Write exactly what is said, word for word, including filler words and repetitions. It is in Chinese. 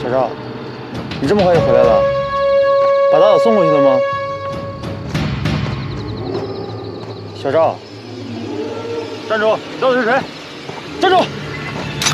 小赵，你这么快就回来了？把大嫂送过去了吗？小赵，站住！你到底是谁？站住！